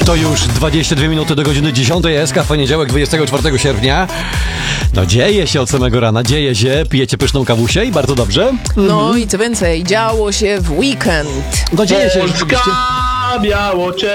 To już 22 minuty do godziny 10 SK w poniedziałek 24 sierpnia. No dzieje się od samego rana, dzieje się. Pijecie pyszną kawusię i bardzo dobrze. No i co więcej, działo się w weekend. No dzieje się Polska, biało,